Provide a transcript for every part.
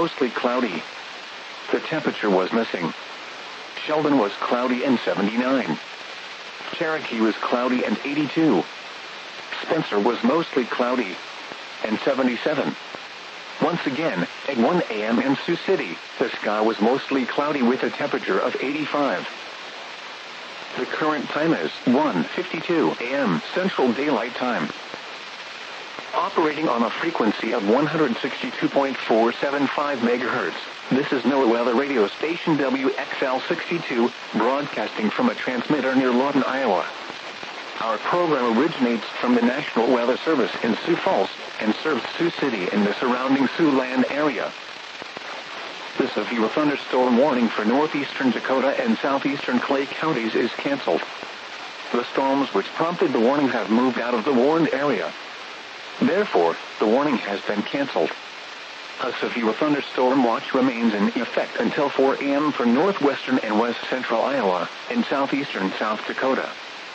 mostly cloudy. The temperature was missing. Sheldon was cloudy and 79. Cherokee was cloudy and 82. Spencer was mostly cloudy and 77. Once again, at 1 a.m. in Sioux City, the sky was mostly cloudy with a temperature of 85. The current time is 1:52 a.m. Central Daylight Time. Operating on a frequency of 162.475 MHz, this is NOAA Weather Radio Station WXL62, broadcasting from a transmitter near Lawton, Iowa. Our program originates from the National Weather Service in Sioux Falls and serves Sioux City and the surrounding Siouxland area. The severe thunderstorm warning for northeastern Dakota and southeastern Clay counties is canceled. The storms which prompted the warning have moved out of the warned area. Therefore, the warning has been canceled. A severe thunderstorm watch remains in effect until 4 a.m. for northwestern and west central Iowa and southeastern South Dakota.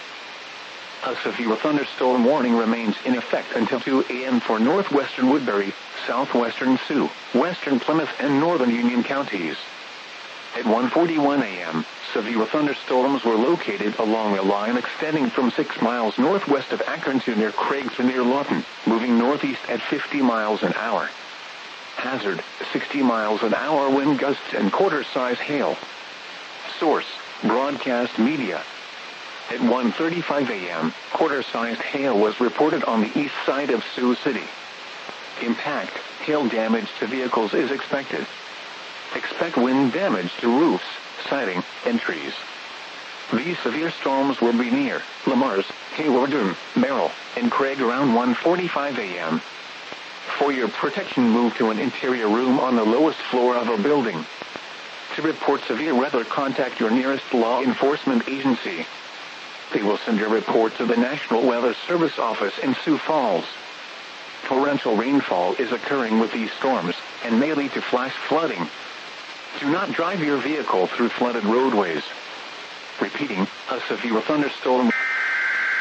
A severe thunderstorm warning remains in effect until 2 a.m. for northwestern Woodbury, southwestern Sioux, western Plymouth and northern Union counties. At 1:41 a.m., severe thunderstorms were located along a line extending from 6 miles northwest of Akron to near Craig to near Lawton, moving northeast at 50 miles an hour. Hazard, 60 miles an hour wind gusts and quarter-size hail. Source, broadcast media. At 1:35 a.m., quarter-sized hail was reported on the east side of Sioux City. Impact, hail damage to vehicles is expected. Expect wind damage to roofs, siding, and trees. These severe storms will be near Lamars, Hayward, Merrill, and Craig around 1:45 a.m. For your protection, move to an interior room on the lowest floor of a building. To report severe weather, contact your nearest law enforcement agency. They will send your report to the National Weather Service office in Sioux Falls. Torrential rainfall is occurring with these storms and may lead to flash flooding. Do not drive your vehicle through flooded roadways. Repeating, a severe thunderstorm